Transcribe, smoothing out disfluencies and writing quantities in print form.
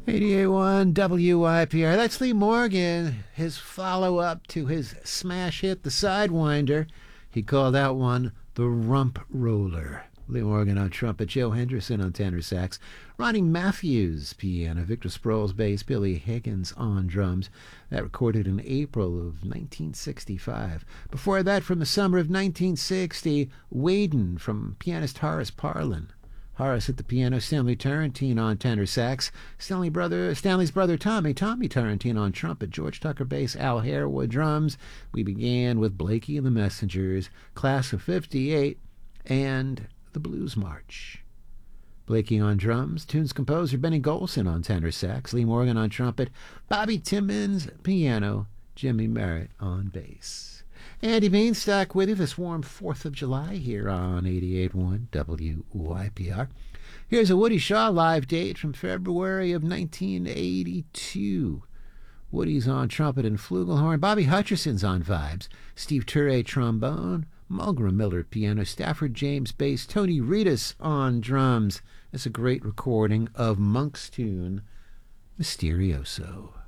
88.1 WIPR. That's Lee Morgan, his follow-up to his smash hit, The Sidewinder. He called that one The Rump Roller. Lee Morgan on trumpet, Joe Henderson on tenor sax, Ronnie Matthews piano, Victor Sproles bass, Billy Higgins on drums. That recorded in April of 1965. Before that, from the summer of 1960, Waden from pianist Horace Parlin. Horace at the piano, Stanley Turrentine on tenor sax, Stanley's brother Tommy Turrentine on trumpet, George Tucker bass, Al Harewood drums. We began with Blakey and the Messengers, Class of 58, and the Blues March. Blakey on drums, tunes composer Benny Golson on tenor sax, Lee Morgan on trumpet, Bobby Timmons piano, Jimmy Merritt on bass. Andy Beanstalk with you this warm 4th of July here on 88.1 WYPR. Here's a Woody Shaw live date from February of 1982. Woody's on trumpet and flugelhorn. Bobby Hutcherson's on vibes. Steve Turre trombone. Mulgrew Miller piano. Stafford James bass. Tony Reedus on drums. It's a great recording of Monk's tune, Mysterioso.